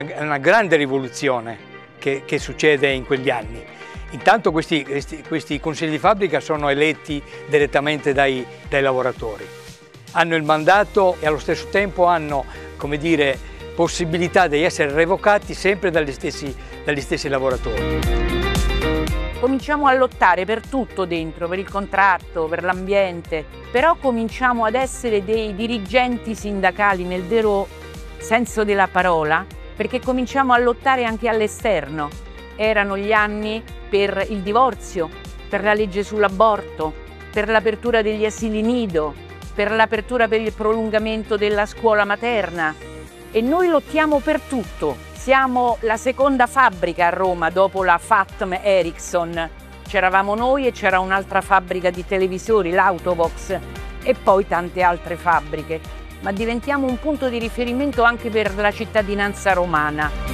È una grande rivoluzione che succede in quegli anni. Intanto questi consigli di fabbrica sono eletti direttamente dai lavoratori. Hanno il mandato e allo stesso tempo hanno, come dire, possibilità di essere revocati sempre dagli stessi lavoratori. Cominciamo a lottare per tutto dentro, per il contratto, per l'ambiente, però cominciamo ad essere dei dirigenti sindacali nel vero senso della parola, perché cominciamo a lottare anche all'esterno. Erano gli anni per il divorzio, per la legge sull'aborto, per l'apertura degli asili nido, per l'apertura per il prolungamento della scuola materna, e noi lottiamo per tutto. Siamo la seconda fabbrica a Roma dopo la Fatm Ericsson. C'eravamo noi e c'era un'altra fabbrica di televisori, l'Autovox, e poi tante altre fabbriche. Ma diventiamo un punto di riferimento anche per la cittadinanza romana.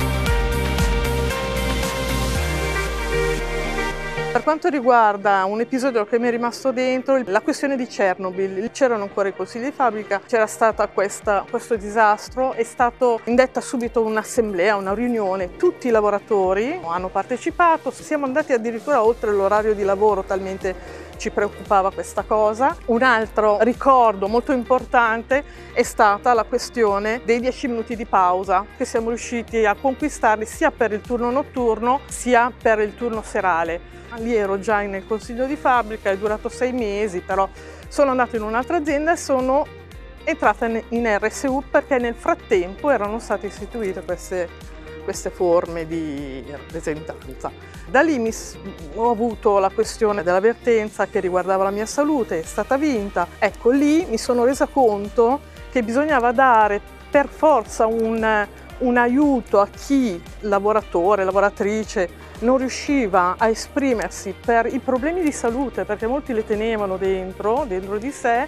Per quanto riguarda un episodio che mi è rimasto dentro, la questione di Chernobyl, c'erano ancora i consigli di fabbrica, c'era stato questo disastro, è stato indetta subito un'assemblea, una riunione, tutti i lavoratori hanno partecipato, siamo andati addirittura oltre l'orario di lavoro, talmente ci preoccupava questa cosa. Un altro ricordo molto importante è stata la questione dei 10 minuti di pausa, che siamo riusciti a conquistarli sia per il turno notturno sia per il turno serale. Lì ero già nel consiglio di fabbrica, è durato 6 mesi, però sono andata in un'altra azienda e sono entrata in RSU perché nel frattempo erano state istituite queste forme di rappresentanza. Da lì ho avuto la questione della vertenza che riguardava la mia salute, è stata vinta. Ecco, lì mi sono resa conto che bisognava dare per forza un aiuto a chi, lavoratore, lavoratrice, non riusciva a esprimersi per i problemi di salute, perché molti le tenevano dentro di sé.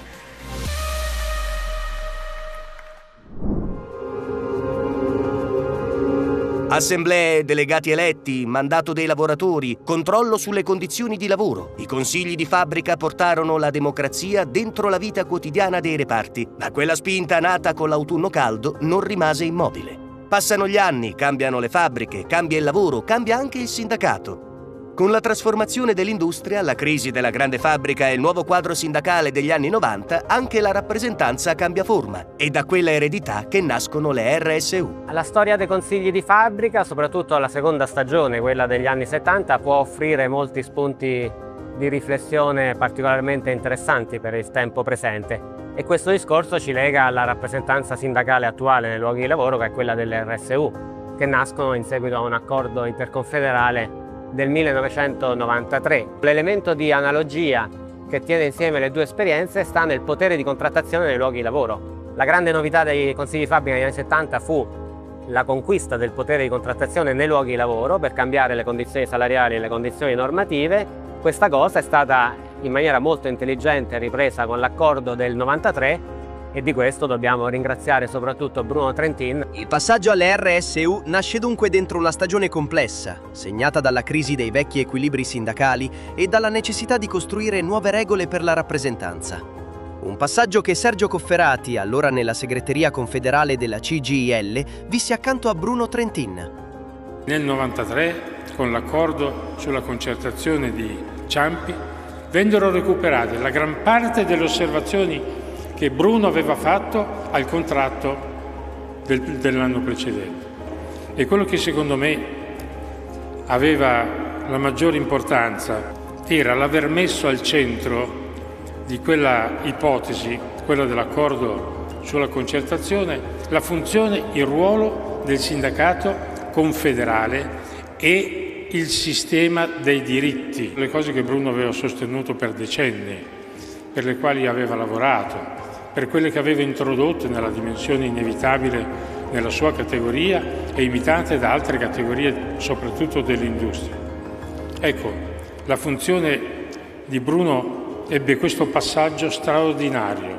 Assemblee, delegati eletti, mandato dei lavoratori, controllo sulle condizioni di lavoro. I consigli di fabbrica portarono la democrazia dentro la vita quotidiana dei reparti, ma quella spinta nata con l'autunno caldo non rimase immobile. Passano gli anni, cambiano le fabbriche, cambia il lavoro, cambia anche il sindacato. Con la trasformazione dell'industria, la crisi della grande fabbrica e il nuovo quadro sindacale degli anni 90, anche la rappresentanza cambia forma. È da quella eredità che nascono le RSU. La storia dei consigli di fabbrica, soprattutto la seconda stagione, quella degli anni 70, può offrire molti spunti di riflessione particolarmente interessanti per il tempo presente. E questo discorso ci lega alla rappresentanza sindacale attuale nei luoghi di lavoro, che è quella delle RSU, che nascono in seguito a un accordo interconfederale del 1993. L'elemento di analogia che tiene insieme le due esperienze sta nel potere di contrattazione nei luoghi di lavoro. La grande novità dei consigli di fabbrica negli anni 70 fu la conquista del potere di contrattazione nei luoghi di lavoro per cambiare le condizioni salariali e le condizioni normative. Questa cosa è stata in maniera molto intelligente ripresa con l'accordo del 93 e di questo dobbiamo ringraziare soprattutto Bruno Trentin. Il passaggio alle RSU nasce dunque dentro una stagione complessa, segnata dalla crisi dei vecchi equilibri sindacali e dalla necessità di costruire nuove regole per la rappresentanza. Un passaggio che Sergio Cofferati, allora nella segreteria confederale della CGIL, visse accanto a Bruno Trentin. Nel 93, con l'accordo sulla concertazione di Ciampi, vennero recuperate la gran parte delle osservazioni che Bruno aveva fatto al contratto dell'anno precedente. E quello che secondo me aveva la maggiore importanza era l'aver messo al centro di quella ipotesi, quella dell'accordo sulla concertazione, la funzione, il ruolo del sindacato confederale e il sistema dei diritti, le cose che Bruno aveva sostenuto per decenni, per le quali aveva lavorato, per quelle che aveva introdotto nella dimensione inevitabile nella sua categoria e imitate da altre categorie, soprattutto dell'industria. Ecco, la funzione di Bruno ebbe questo passaggio straordinario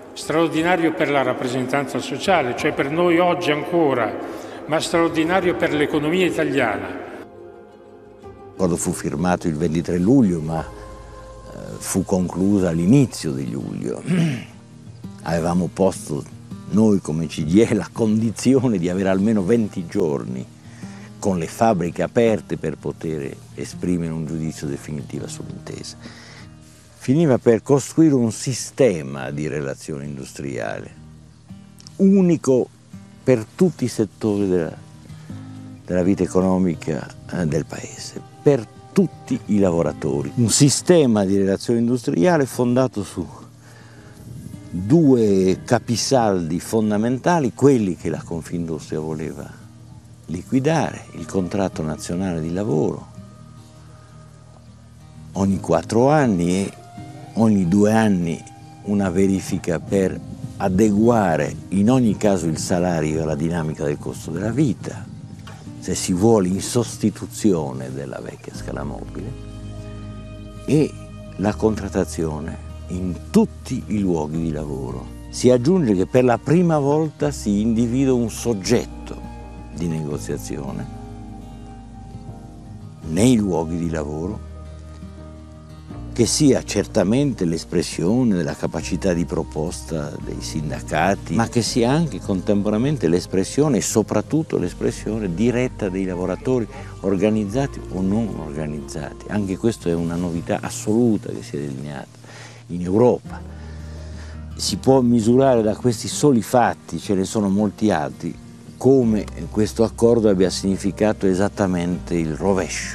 per la rappresentanza sociale, cioè per noi oggi ancora, ma straordinario per l'economia italiana. L'accordo fu firmato il 23 luglio, ma fu conclusa all'inizio di luglio. Avevamo posto noi come CGIL la condizione di avere almeno 20 giorni con le fabbriche aperte per poter esprimere un giudizio definitivo sull'intesa. Finiva per costruire un sistema di relazioni industriali unico per tutti i settori della vita economica del Paese, per tutti i lavoratori. Un sistema di relazioni industriali fondato su due capisaldi fondamentali, quelli che la Confindustria voleva liquidare: il contratto nazionale di lavoro ogni 4 anni e ogni 2 anni una verifica per adeguare in ogni caso il salario alla dinamica del costo della vita, se si vuole, in sostituzione della vecchia scala mobile, e la contrattazione in tutti i luoghi di lavoro. Si aggiunge che per la prima volta si individua un soggetto di negoziazione nei luoghi di lavoro che sia certamente l'espressione della capacità di proposta dei sindacati, ma che sia anche contemporaneamente l'espressione e soprattutto l'espressione diretta dei lavoratori, organizzati o non organizzati. Anche questa è una novità assoluta che si è delineata in Europa. Si può misurare da questi soli fatti, ce ne sono molti altri, come questo accordo abbia significato esattamente il rovescio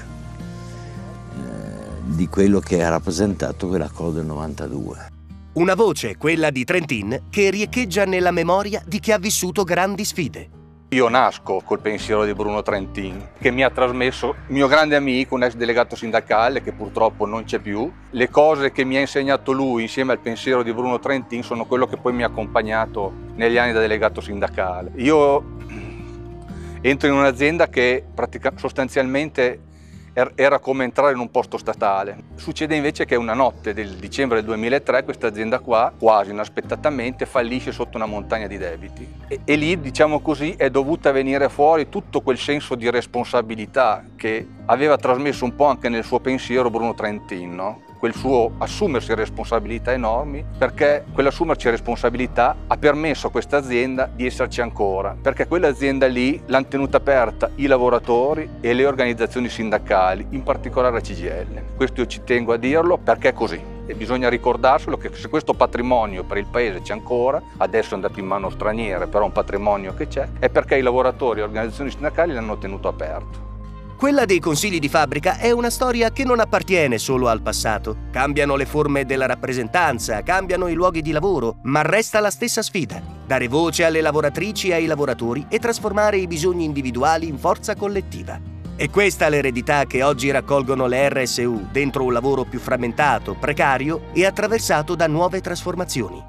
di quello che ha rappresentato quell'accordo del 92. Una voce, quella di Trentin, che riecheggia nella memoria di chi ha vissuto grandi sfide. Io nasco col pensiero di Bruno Trentin, che mi ha trasmesso mio grande amico, un ex delegato sindacale che purtroppo non c'è più. Le cose che mi ha insegnato lui insieme al pensiero di Bruno Trentin sono quello che poi mi ha accompagnato negli anni da delegato sindacale. Io entro in un'azienda che sostanzialmente era come entrare in un posto statale. Succede invece che una notte del dicembre del 2003 questa azienda qua, quasi inaspettatamente, fallisce sotto una montagna di debiti. E lì, diciamo così, è dovuta venire fuori tutto quel senso di responsabilità che aveva trasmesso un po' anche nel suo pensiero Bruno Trentin, no? Quel suo assumersi responsabilità enormi, perché quell'assumersi responsabilità ha permesso a questa azienda di esserci ancora, perché quell'azienda lì l'hanno tenuta aperta i lavoratori e le organizzazioni sindacali, in particolare la CGIL. Questo io ci tengo a dirlo perché è così e bisogna ricordarselo, che se questo patrimonio per il Paese c'è ancora, adesso è andato in mano straniere, però è un patrimonio che c'è, è perché i lavoratori e le organizzazioni sindacali l'hanno tenuto aperto. Quella dei consigli di fabbrica è una storia che non appartiene solo al passato. Cambiano le forme della rappresentanza, cambiano i luoghi di lavoro, ma resta la stessa sfida: dare voce alle lavoratrici e ai lavoratori e trasformare i bisogni individuali in forza collettiva. E questa è l'eredità che oggi raccolgono le RSU dentro un lavoro più frammentato, precario e attraversato da nuove trasformazioni.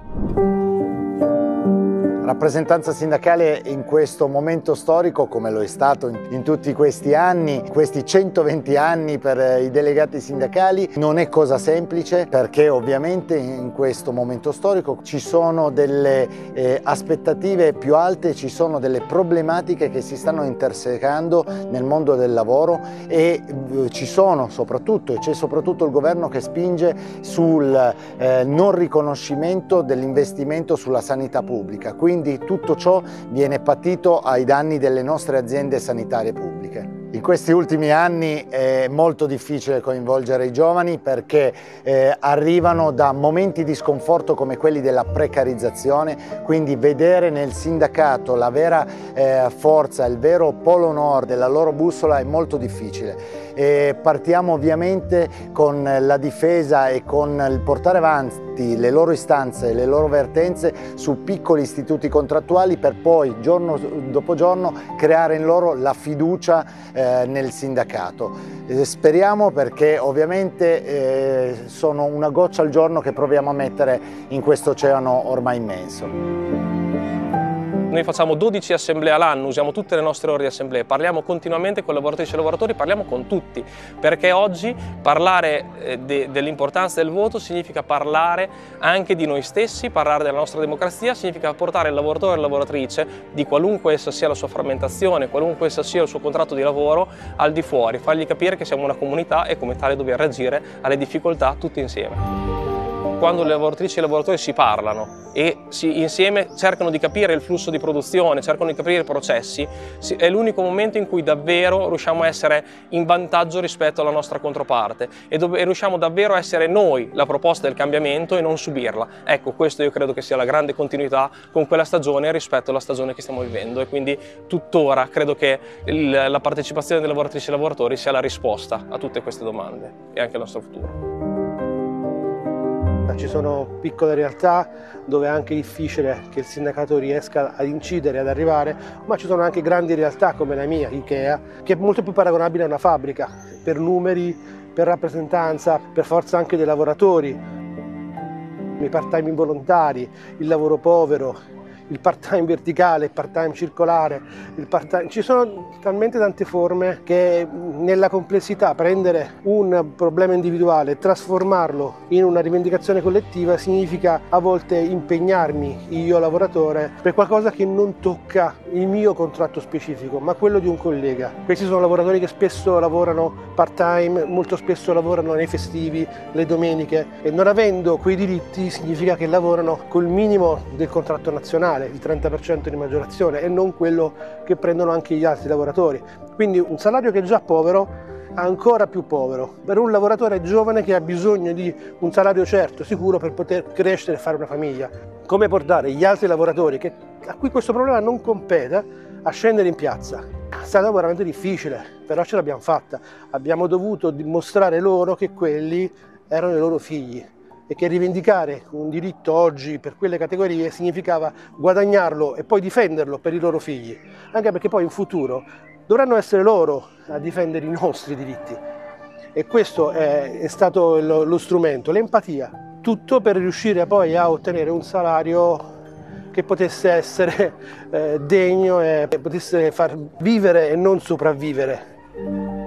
Rappresentanza sindacale in questo momento storico, come lo è stato in tutti questi anni, questi 120 anni per i delegati sindacali, non è cosa semplice, perché ovviamente in questo momento storico ci sono delle aspettative più alte, ci sono delle problematiche che si stanno intersecando nel mondo del lavoro e c'è soprattutto il governo che spinge sul non riconoscimento dell'investimento sulla sanità pubblica. Quindi tutto ciò viene patito ai danni delle nostre aziende sanitarie pubbliche. In questi ultimi anni è molto difficile coinvolgere i giovani perché arrivano da momenti di sconforto come quelli della precarizzazione, quindi vedere nel sindacato la vera forza, il vero polo nord della loro bussola è molto difficile. Partiamo ovviamente con la difesa e con il portare avanti le loro istanze e le loro vertenze su piccoli istituti contrattuali per poi giorno dopo giorno creare in loro la fiducia nel sindacato. Speriamo, perché ovviamente sono una goccia al giorno che proviamo a mettere in questo oceano ormai immenso. Noi facciamo 12 assemblee all'anno, usiamo tutte le nostre ore di assemblee, parliamo continuamente con lavoratrici e lavoratori, parliamo con tutti, perché oggi parlare dell'importanza del voto significa parlare anche di noi stessi, parlare della nostra democrazia, significa portare il lavoratore e la lavoratrice, di qualunque essa sia la sua frammentazione, qualunque essa sia il suo contratto di lavoro, al di fuori, fargli capire che siamo una comunità e come tale dobbiamo reagire alle difficoltà tutti insieme. quando le lavoratrici e i lavoratori si parlano e insieme cercano di capire il flusso di produzione, cercano di capire i processi, è l'unico momento in cui davvero riusciamo a essere in vantaggio rispetto alla nostra controparte e riusciamo davvero a essere noi la proposta del cambiamento e non subirla. Ecco, questo io credo che sia la grande continuità con quella stagione rispetto alla stagione che stiamo vivendo, e quindi tuttora credo che la partecipazione delle lavoratrici e lavoratori sia la risposta a tutte queste domande e anche al nostro futuro. Ci sono piccole realtà dove è anche difficile che il sindacato riesca ad incidere, ad arrivare, ma ci sono anche grandi realtà come la mia, Ikea, che è molto più paragonabile a una fabbrica, per numeri, per rappresentanza, per forza anche dei lavoratori, i part-time involontari, il lavoro povero, il part-time verticale, il part-time circolare, ci sono talmente tante forme che nella complessità prendere un problema individuale e trasformarlo in una rivendicazione collettiva significa a volte impegnarmi io lavoratore per qualcosa che non tocca il mio contratto specifico ma quello di un collega. Questi sono lavoratori che spesso lavorano part-time, molto spesso lavorano nei festivi, le domeniche, e non avendo quei diritti significa che lavorano col minimo del contratto nazionale, il 30% di maggiorazione, e non quello che prendono anche gli altri lavoratori. Quindi un salario che è già povero, ancora più povero, per un lavoratore giovane che ha bisogno di un salario certo, sicuro, per poter crescere e fare una famiglia. Come portare gli altri lavoratori, a cui questo problema non compete, a scendere in piazza? È stato veramente difficile, però ce l'abbiamo fatta. Abbiamo dovuto dimostrare loro che quelli erano i loro figli, e che rivendicare un diritto oggi per quelle categorie significava guadagnarlo e poi difenderlo per i loro figli, anche perché poi in futuro dovranno essere loro a difendere i nostri diritti, e questo è stato lo strumento, l'empatia, tutto per riuscire poi a ottenere un salario che potesse essere degno e potesse far vivere e non sopravvivere